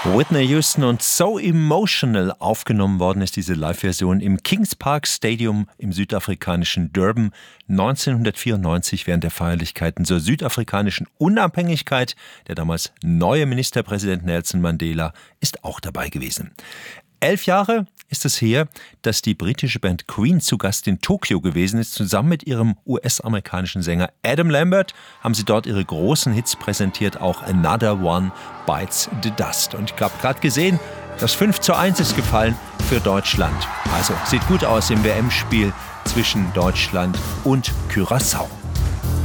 Whitney Houston und So Emotional aufgenommen worden ist diese Live-Version im Kings Park Stadium im südafrikanischen Durban 1994 während der Feierlichkeiten zur südafrikanischen Unabhängigkeit. Der damals neue Ministerpräsident Nelson Mandela ist auch dabei gewesen. 11 Jahre ist es her, dass die britische Band Queen zu Gast in Tokio gewesen ist. Zusammen mit ihrem US-amerikanischen Sänger Adam Lambert haben sie dort ihre großen Hits präsentiert, auch Another One Bites the Dust. Und ich habe gerade gesehen, das 5:1 ist gefallen für Deutschland. Also sieht gut aus im WM-Spiel zwischen Deutschland und Curaçao.